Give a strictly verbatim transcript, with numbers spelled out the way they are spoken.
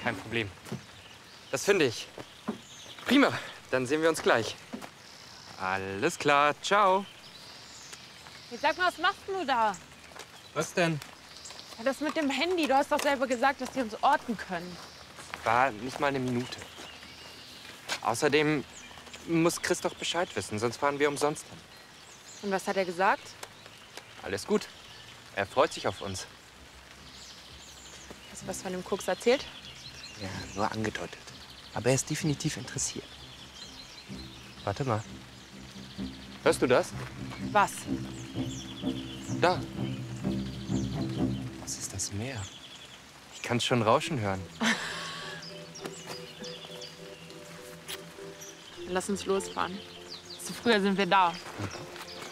kein Problem. Das finde ich. Prima, dann sehen wir uns gleich. Alles klar, ciao. Jetzt sag mal, was machst du da? Was denn? Ja, das mit dem Handy. Du hast doch selber gesagt, dass die uns orten können. War nicht mal eine Minute. Außerdem muss Chris doch Bescheid wissen, sonst fahren wir umsonst hin. Und was hat er gesagt? Alles gut. Er freut sich auf uns. Hast du was von dem Koks erzählt? Ja, nur angedeutet. Aber er ist definitiv interessiert. Warte mal. Hörst du das? Was? Da. Das ist das Meer. Ich kann es schon rauschen hören. Dann lass uns losfahren. Zu früher sind wir da.